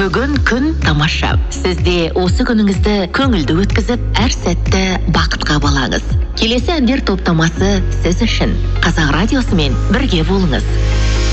Бүгін күн тамаша. Сізде осы күніңізді көңілді өткізіп, әр сәтті бақытқа балаңыз. Келесі әндер топтамасы сіз үшін. Қазақ радиосымен бірге болыңыз.